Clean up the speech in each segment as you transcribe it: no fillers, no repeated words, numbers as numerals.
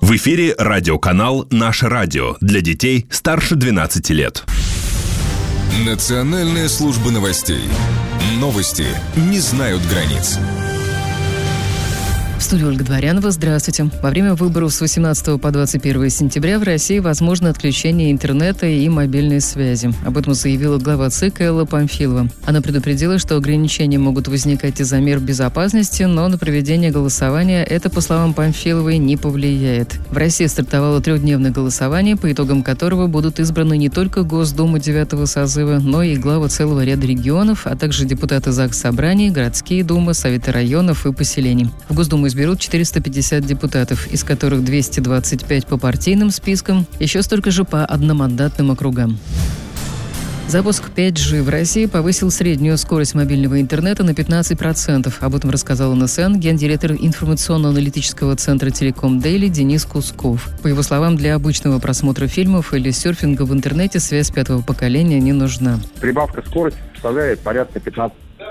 В эфире радиоканал «Наше радио» для детей старше 12 лет. Национальная служба новостей. Новости не знают границ. В студии Ольга Дворянова. Здравствуйте. Во время выборов с 18 по 21 сентября в России возможно отключение интернета и мобильной связи. Об этом заявила глава ЦИК Элла Памфилова. Она предупредила, что ограничения могут возникать из-за мер безопасности, но на проведение голосования это, по словам Памфиловой, не повлияет. В России стартовало трехдневное голосование, по итогам которого будут избраны не только Госдума 9-го созыва, но и главы целого ряда регионов, а также депутаты ЗАГС Собраний, городские думы, советы районов и поселений. В Госдуму изберут 450 депутатов, из которых 225 по партийным спискам, еще столько же по одномандатным округам. Запуск 5G в России повысил среднюю скорость мобильного интернета на 15%. Об этом рассказал НСН гендиректор информационно-аналитического центра «Телеком Дейли» Денис Кусков. По его словам, для обычного просмотра фильмов или серфинга в интернете связь 5-го поколения не нужна. Прибавка скорости составляет порядка 15%.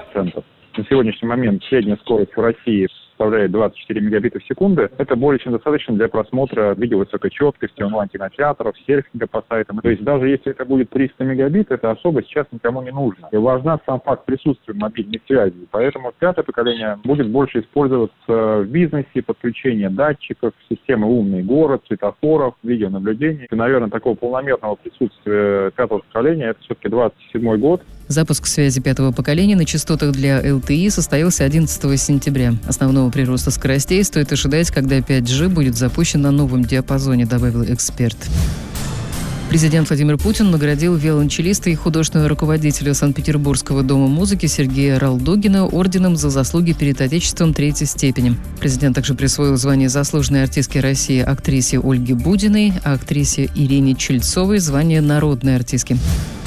На сегодняшний момент средняя скорость в России составляет 24 мегабита в секунду. Это более чем достаточно для просмотра видео высокой четкости, онлайн-кинотеатров, серфинга по сайтам. То есть даже если это будет 300 мегабит, это особо сейчас никому не нужно. И важна сам факт присутствия мобильной связи. Поэтому 5-е поколение будет больше использоваться в бизнесе, подключение датчиков, системы «Умный город», светофоров, видеонаблюдения. И, наверное, такого полномерного присутствия 5-го поколения это все-таки 27-й год. Запуск связи 5-го поколения на частотах для LTE состоялся 11 сентября. Основного прироста скоростей стоит ожидать, когда 5G будет запущен на новом диапазоне, добавил эксперт. Президент Владимир Путин наградил виолончелиста и художественного руководителя Санкт-Петербургского дома музыки Сергея Ралдугина орденом за заслуги перед Отечеством 3-й степени. Президент также присвоил звание заслуженной артистки России актрисе Ольге Будиной, а актрисе Ирине Чельцовой звание народной артистки.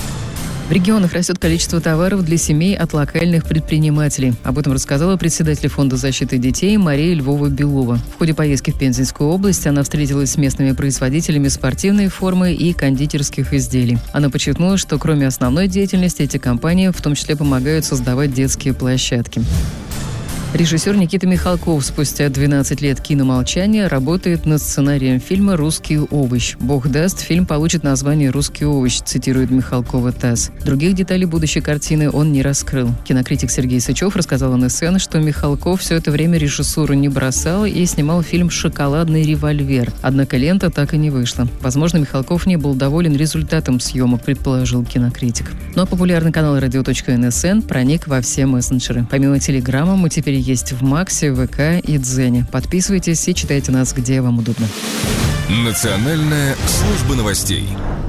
В регионах растет количество товаров для семей от локальных предпринимателей. Об этом рассказала председатель Фонда защиты детей Мария Львова-Белова. В ходе поездки в Пензенскую область она встретилась с местными производителями спортивной формы и кондитерских изделий. Она подчеркнула, что кроме основной деятельности эти компании в том числе помогают создавать детские площадки. Режиссер Никита Михалков спустя 12 лет киномолчания работает над сценарием фильма «Русский овощ». «Бог даст, фильм получит название «Русский овощ», цитирует Михалкова ТАСС. Других деталей будущей картины он не раскрыл. Кинокритик Сергей Сычев рассказал НСН, что Михалков все это время режиссуру не бросал и снимал фильм «Шоколадный револьвер». Однако лента так и не вышла. Возможно, Михалков не был доволен результатом съемок, предположил кинокритик. Ну а популярный канал radio.nsn проник во все мессенджеры. Помимо Телеграма мы теперь есть в Максе, ВК и Дзене. Подписывайтесь и читайте нас, где вам удобно. Национальная служба новостей.